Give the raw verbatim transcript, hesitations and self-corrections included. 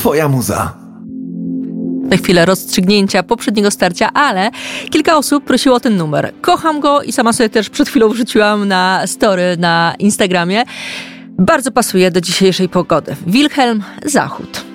twoja muza. Na chwilę rozstrzygnięcia poprzedniego starcia, ale kilka osób prosiło o ten numer. Kocham go i sama sobie też przed chwilą wrzuciłam na story na Instagramie. Bardzo pasuje do dzisiejszej pogody. Wilhelm Zachód.